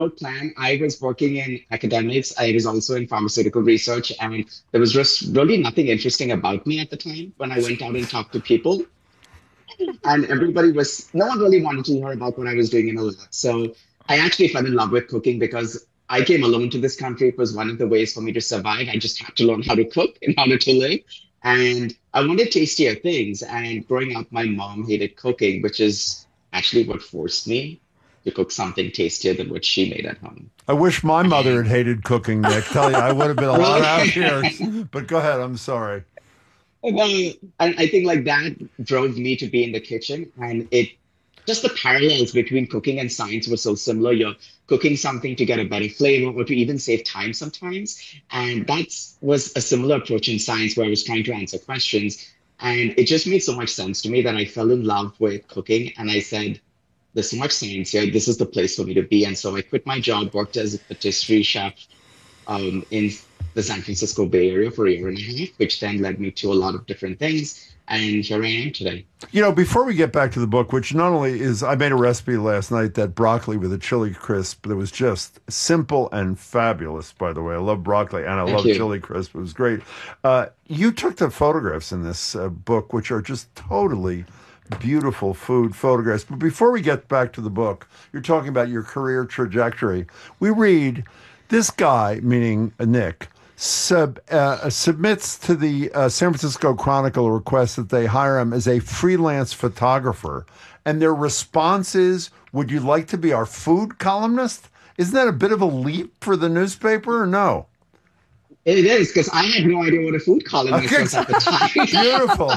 plan. I was working in academics. I was also in pharmaceutical research, and there was just really nothing interesting about me at the time when I went out and talked to people. And no one really wanted to hear about what I was doing in a lab. So I actually fell in love with cooking because I came alone to this country. It was one of the ways for me to survive. I just had to learn how to cook in order to live. And I wanted tastier things. And growing up, my mom hated cooking, which is actually what forced me to cook something tastier than what she made at home. I wish my mother had And hated cooking, Nick. Tell you, I would have been a lot happier. But go ahead. I'm sorry. well, and I think like that drove me to be in the kitchen, and it just the parallels between cooking and science were so similar. You're cooking something to get a better flavor or to even save time sometimes. And that was a similar approach in science where I was trying to answer questions. And it just made so much sense to me that I fell in love with cooking. And I said, there's so much science here. This is the place for me to be. And so I quit my job, worked as a patisserie chef in the San Francisco Bay Area for a year and a half, which then led me to a lot of different things. And here I am today. You know, before we get back to the book, which not only is, I made a recipe last night, that broccoli with a chili crisp that was just simple and fabulous, by the way. I love broccoli and I Thank love you. chili crisp. It was great. You took the photographs in this book, which are just totally beautiful food photographs. But before we get back to the book, you're talking about your career trajectory. We read this guy, meaning Nick, submits to the San Francisco Chronicle a request that they hire him as a freelance photographer. And their response is, would you like to be our food columnist? Isn't that a bit of a leap for the newspaper or no? It is because I had no idea what a food columnist Okay, was at the time. beautiful.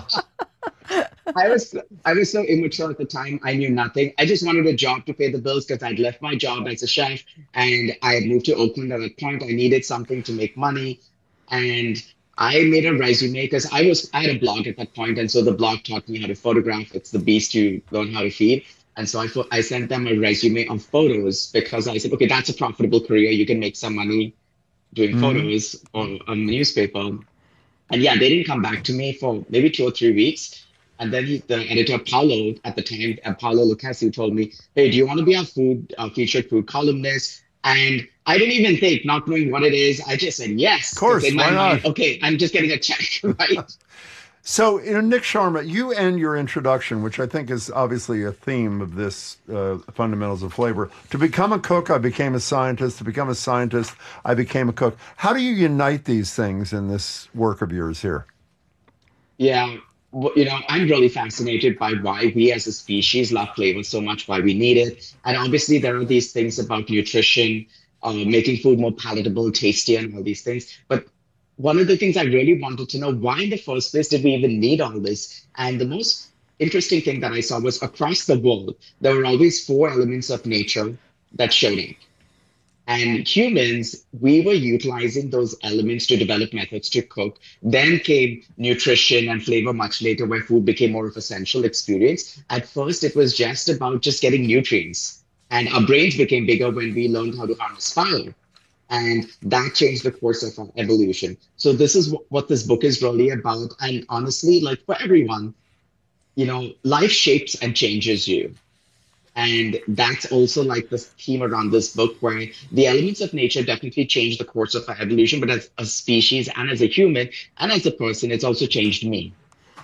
I was so immature at the time. I knew nothing. I just wanted a job to pay the bills because I'd left my job as a chef and I had moved to Oakland at that point. I needed something to make money, and I made a resume because I had a blog at that point, and so the blog taught me how to photograph. It's the beast you learn how to feed. And so I sent them a resume of photos because I said, okay, that's a profitable career. You can make some money doing Mhm. photos on a newspaper. And yeah, they didn't come back to me for maybe 2 or 3 weeks. And then the editor, Paolo, at the time, Paolo Lucchesi, told me, hey, do you want to be a featured food columnist? And I didn't even think, not knowing what it is, I just said Of yes, because course, in my why mind, not? okay, I'm just getting a check, right? So, Nick Sharma, you end your introduction, which I think is obviously a theme of this Fundamentals of Flavor. To become a cook, I became a scientist. To become a scientist, I became a cook. How do you unite these things in this work of yours here? Yeah, I'm really fascinated by why we as a species love flavor so much, why we need it. And obviously, there are these things about nutrition, making food more palatable, tastier, and all these things. But one of the things I really wanted to know, why in the first place did we even need all this? And the most interesting thing that I saw was across the world, there were always four elements of nature that showed up. And humans, we were utilizing those elements to develop methods to cook. Then came nutrition and flavor much later, where food became more of a central experience. At first, it was just about just getting nutrients. And our brains became bigger when we learned how to harness fire. And that changed the course of our evolution. So this is what this book is really about. And honestly, like for everyone, life shapes and changes you. And that's also like the theme around this book, where the elements of nature definitely change the course of our evolution, but as a species and as a human and as a person, it's also changed me.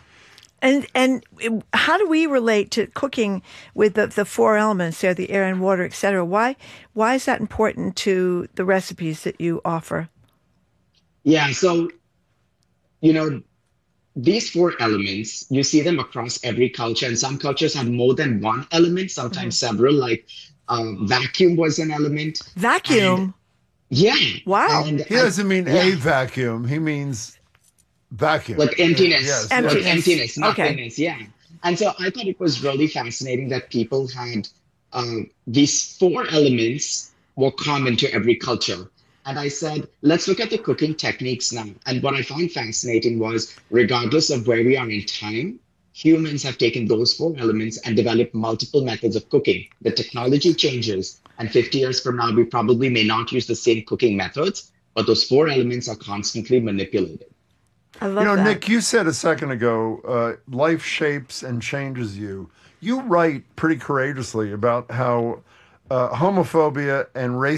And how do we relate to cooking with the four elements there, the air and water, etc.? Why is that important to the recipes that you offer? Yeah, so, you know, these four elements, you see them across every culture, and some cultures have more than one element, Hmm. sometimes several, like vacuum was an element. And Vacuum. yeah, Wow. and He doesn't mean yeah, a vacuum, he means vacuum. like emptiness, Yes, like yes. Emptiness. emptiness, Okay. nothingness. Yeah. And so I thought it was really fascinating that people had these four elements were common to every culture. And I said, let's look at the cooking techniques now. And what I found fascinating was, regardless of where we are in time, humans have taken those four elements and developed multiple methods of cooking. The technology changes, and 50 years from now, we probably may not use the same cooking methods, but those four elements are constantly manipulated. I You love know, that. Nick, you said a second ago, life shapes and changes you. You write pretty courageously about how homophobia and racism